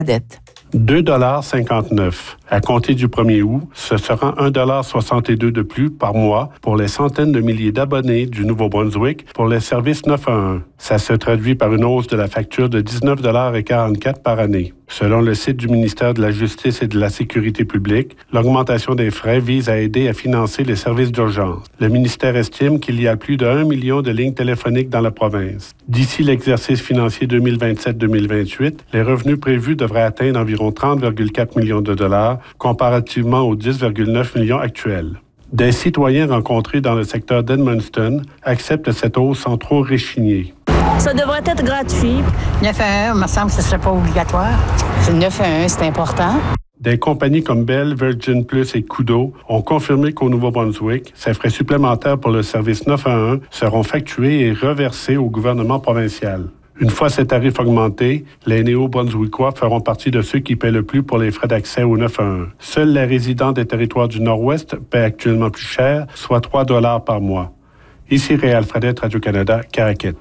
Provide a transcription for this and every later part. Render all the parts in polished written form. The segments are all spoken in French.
dette. 2,59 $. À compter du 1er août, ce sera 1,62 $ de plus par mois pour les centaines de milliers d'abonnés du Nouveau-Brunswick pour les services 911. Ça se traduit par une hausse de la facture de 19,44 $ par année. Selon le site du ministère de la Justice et de la Sécurité publique, l'augmentation des frais vise à aider à financer les services d'urgence. Le ministère estime qu'il y a plus de 1 million de lignes téléphoniques dans la province. D'ici l'exercice financier 2027-2028, les revenus prévus devraient atteindre environ 30,4 millions de dollars, comparativement aux 10,9 millions actuels. Des citoyens rencontrés dans le secteur d'Edmundston acceptent cette hausse sans trop réchigner. Ça devrait être gratuit. 911, il me semble que ce ne serait pas obligatoire. Le 911, c'est important. Des compagnies comme Bell, Virgin Plus et Koodo ont confirmé qu'au Nouveau-Brunswick, ces frais supplémentaires pour le service 911 seront facturés et reversés au gouvernement provincial. Une fois ces tarifs augmentés, les Néo-Brunswickois feront partie de ceux qui paient le plus pour les frais d'accès au 911. Seuls les résidents des territoires du Nord-Ouest paient actuellement plus cher, soit 3 $ par mois. Ici Réal Fredette, Radio-Canada, Caraquet.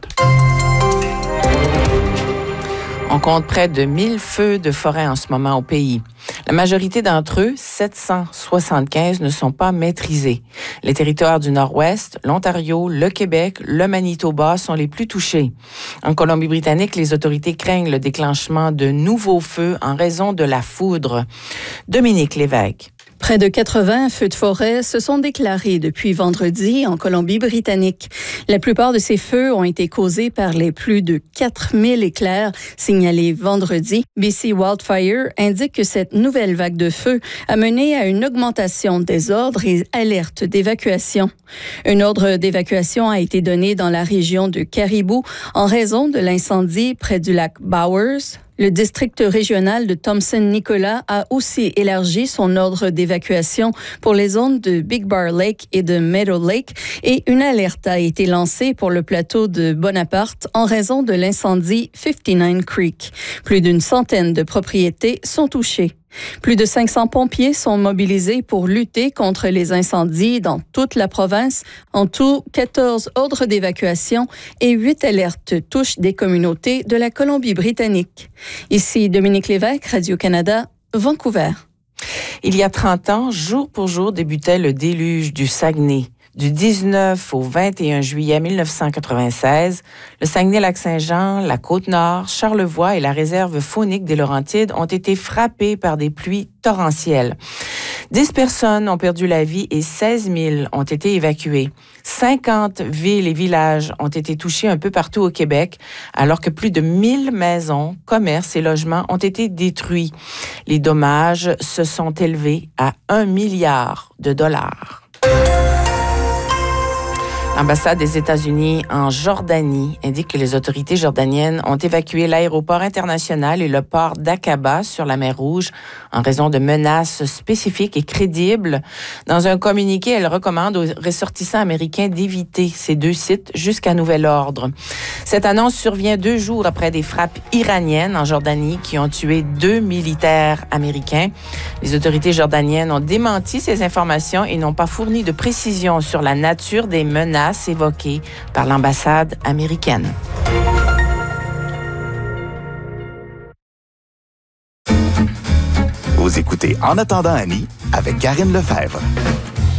On compte près de 1000 feux de forêt en ce moment au pays. La majorité d'entre eux, 775, ne sont pas maîtrisés. Les territoires du Nord-Ouest, l'Ontario, le Québec, le Manitoba sont les plus touchés. En Colombie-Britannique, les autorités craignent le déclenchement de nouveaux feux en raison de la foudre. Dominique Lévesque. Près de 80 feux de forêt se sont déclarés depuis vendredi en Colombie-Britannique. La plupart de ces feux ont été causés par les plus de 4000 éclairs signalés vendredi. BC Wildfire indique que cette nouvelle vague de feu a mené à une augmentation des ordres et alertes d'évacuation. Un ordre d'évacuation a été donné dans la région de Caribou en raison de l'incendie près du lac Bowers. Le district régional de Thompson-Nicolas a aussi élargi son ordre d'évacuation pour les zones de Big Bar Lake et de Meadow Lake et une alerte a été lancée pour le plateau de Bonaparte en raison de l'incendie 59 Creek. Plus d'une centaine de propriétés sont touchées. Plus de 500 pompiers sont mobilisés pour lutter contre les incendies dans toute la province. En tout, 14 ordres d'évacuation et 8 alertes touchent des communautés de la Colombie-Britannique. Ici Dominique Lévesque, Radio-Canada, Vancouver. Il y a 30 ans, jour pour jour, débutait le déluge du Saguenay. Du 19 au 21 juillet 1996, le Saguenay-Lac-Saint-Jean, la Côte-Nord, Charlevoix et la réserve faunique des Laurentides ont été frappés par des pluies torrentielles. 10 personnes ont perdu la vie et 16 000 ont été évacuées. 50 villes et villages ont été touchés un peu partout au Québec, alors que plus de 1000 maisons, commerces et logements ont été détruits. Les dommages se sont élevés à 1 milliard de dollars. L'ambassade des États-Unis en Jordanie indique que les autorités jordaniennes ont évacué l'aéroport international et le port d'Aqaba sur la mer Rouge en raison de menaces spécifiques et crédibles. Dans un communiqué, elle recommande aux ressortissants américains d'éviter ces deux sites jusqu'à nouvel ordre. Cette annonce survient 2 jours après des frappes iraniennes en Jordanie qui ont tué 2 militaires américains. Les autorités jordaniennes ont démenti ces informations et n'ont pas fourni de précisions sur la nature des menaces évoquées par l'ambassade américaine. Vous écoutez En attendant Annie avec Karine Lefebvre.